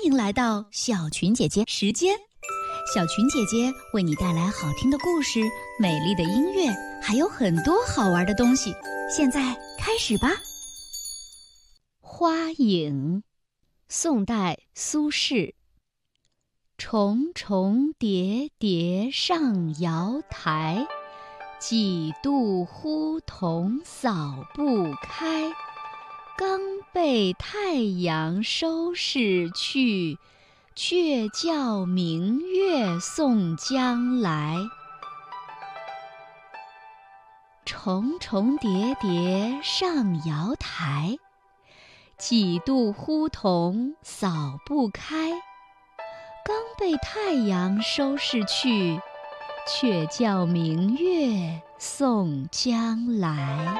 迎来到小群姐姐时间。小群姐姐为你带来好听的故事、美丽的音乐，还有很多好玩的东西。现在开始吧。花影，宋代苏轼。重重叠叠上瑶台，几度忽同扫不开。刚被太阳收拾去，却教明月送将来。重重叠叠上瑶台，几度忽同扫不开。刚被太阳收拾去，却教明月送将来。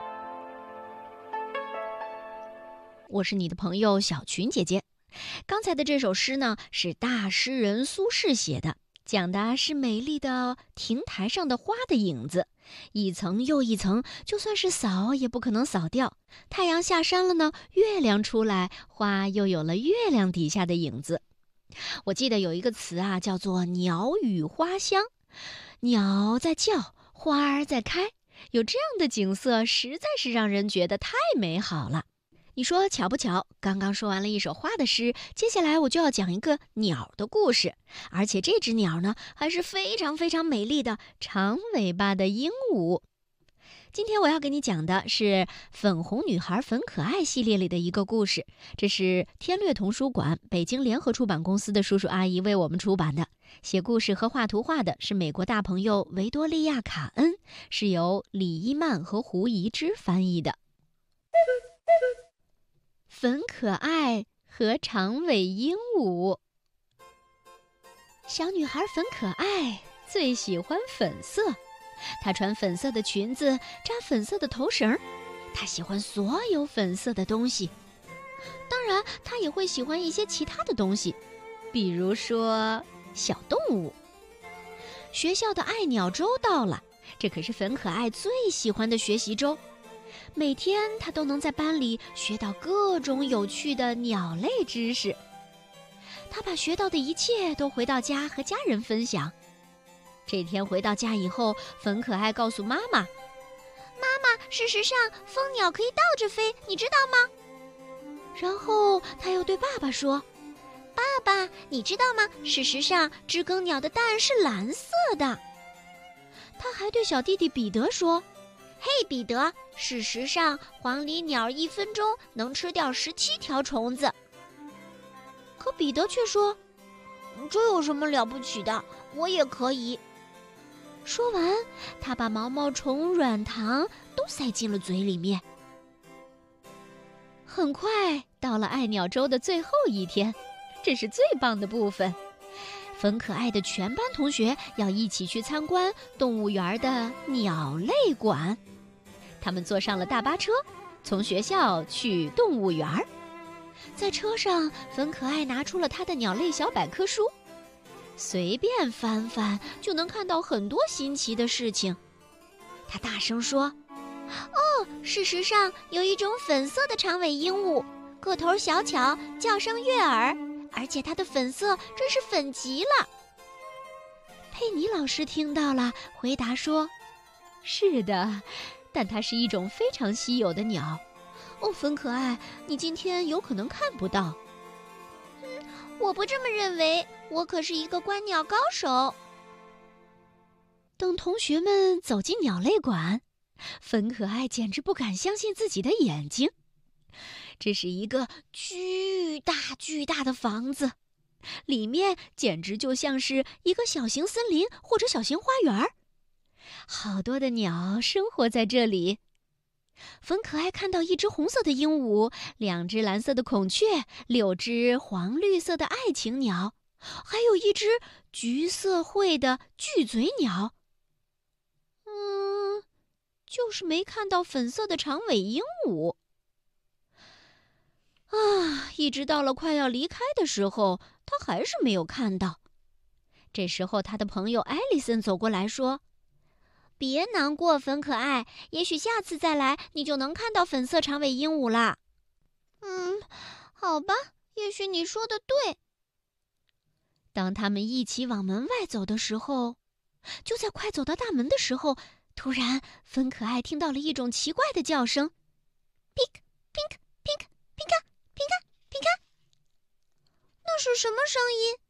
我是你的朋友小群姐姐。刚才的这首诗呢，是大诗人苏轼写的，讲的是美丽的亭台上的花的影子，一层又一层，就算是扫也不可能扫掉。太阳下山了呢，月亮出来，花又有了月亮底下的影子。我记得有一个词啊，叫做鸟语花香，鸟在叫，花儿在开，有这样的景色，实在是让人觉得太美好了。你说巧不巧？刚刚说完了一首花的诗，接下来我就要讲一个鸟的故事，而且这只鸟呢，还是非常非常美丽的长尾巴的鹦鹉。今天我要给你讲的是粉红女孩粉可爱系列里的一个故事，这是天略童书馆北京联合出版公司的叔叔阿姨为我们出版的。写故事和画图画的是美国大朋友维多利亚·卡恩，是由李一曼和胡怡之翻译的。粉可爱和长尾鹦鹉。小女孩粉可爱最喜欢粉色，她穿粉色的裙子，扎粉色的头绳，她喜欢所有粉色的东西。当然，她也会喜欢一些其他的东西，比如说小动物。学校的爱鸟周到了，这可是粉可爱最喜欢的学习周。每天他都能在班里学到各种有趣的鸟类知识，他把学到的一切都回到家和家人分享。这天回到家以后，粉可爱告诉妈妈：“妈妈，事实上蜂鸟可以倒着飞，你知道吗？”然后他又对爸爸说：“爸爸，你知道吗？事实上知更鸟的蛋是蓝色的。”他还对小弟弟彼得说：“嘿，彼得，事实上黄鹂鸟1分钟能吃掉17条虫子。”可彼得却说：“这有什么了不起的？我也可以。”说完，他把毛毛虫、软糖都塞进了嘴里面。很快到了爱鸟周的最后一天，这是最棒的部分。粉可爱的全班同学要一起去参观动物园的鸟类馆。他们坐上了大巴车，从学校去动物园。在车上，粉可爱拿出了她的鸟类小百科书，随便翻翻就能看到很多新奇的事情。她大声说：“哦，事实上有一种粉色的长尾鹦鹉，个头小巧，叫声悦耳，而且它的粉色真是粉极了。”佩妮老师听到了，回答说：“是的，但它是一种非常稀有的鸟。哦，粉可爱，你今天有可能看不到。”我不这么认为，我可是一个观鸟高手。等同学们走进鸟类馆，粉可爱简直不敢相信自己的眼睛。这是一个巨大巨大的房子，里面简直就像是一个小型森林或者小型花园。好多的鸟生活在这里。粉可爱看到一只红色的鹦鹉，2只蓝色的孔雀，6只黄绿色的爱情鸟，还有一只橘色喙的巨嘴鸟。就是没看到粉色的长尾鹦鹉。一直到了快要离开的时候，他还是没有看到。这时候他的朋友艾丽森走过来说：“别难过，粉可爱，也许下次再来，你就能看到粉色长尾鹦鹉啦。”好吧，也许许你说的对。 当他们一起往门外走的时候，就在快走到大门的时候，突然芬可爱听到了一种奇怪的叫声 ，pink pink pink pink pink。 那是什么声音？